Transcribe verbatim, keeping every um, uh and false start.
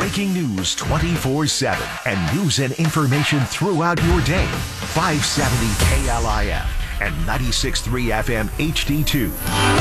breaking news twenty-four seven and news and information throughout your day. five seventy K L I F and ninety-six point three F M H D two.